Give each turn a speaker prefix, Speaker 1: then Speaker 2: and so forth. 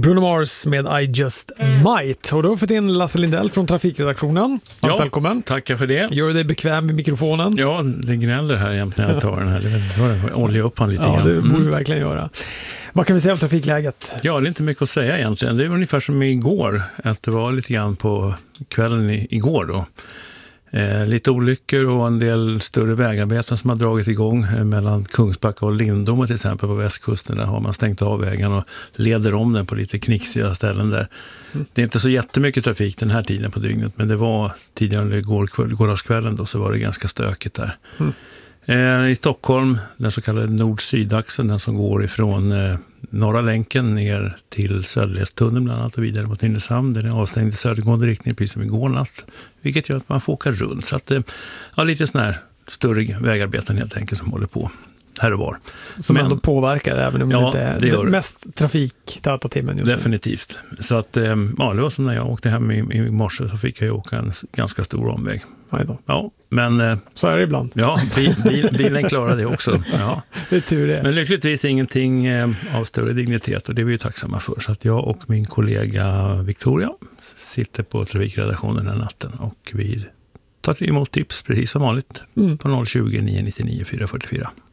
Speaker 1: Bruno Mars med I Just Might. Och då har vi fått in Lasse Lindell från trafikredaktionen. Välkommen.
Speaker 2: Tackar för det.
Speaker 1: Gör dig bekväm med mikrofonen.
Speaker 2: Ja, det gnäller här jämt när jag tar den här. Det olja upp han lite grann.
Speaker 1: Ja, det borde vi verkligen göra. Vad kan vi säga om trafikläget?
Speaker 2: Ja, det är inte mycket att säga egentligen. Det är ungefär som igår. Att det var lite grann på kvällen igår då. Lite olyckor och en del större vägarbeten som har dragit igång mellan Kungsbacka och Lindome till exempel på västkusten. Där har man stängt av vägen och leder om den på lite knixiga ställen där. Det är inte så jättemycket trafik den här tiden på dygnet, men det var tidigare under gårdagskvällen då, så var det ganska stökigt där. I Stockholm, den så kallade nord-sydaxeln, den som går ifrån norra länken ner till Söderledstunneln bland annat och vidare mot Nynäshamn. Den är avstängd i södergående riktning precis som igår natt, vilket gör att man får åka runt. Så att lite sån här större vägarbeten helt enkelt som håller på här och var.
Speaker 1: Som ändå påverkar även om det inte är det mest trafiktäta timmen just nu.
Speaker 2: Definitivt. Så att det var som när jag åkte hem i morse, så fick jag åka en ganska stor omväg. Ja, men
Speaker 1: så är det ibland.
Speaker 2: Ja, bilen klarar det också. Ja.
Speaker 1: Det är tur det.
Speaker 2: Men lyckligtvis ingenting av större dignitet, och det är vi ju tacksamma för. Så att jag och min kollega Victoria sitter på trafikredaktionen den natten, och vi tar emot tips precis som vanligt på 020 999 444.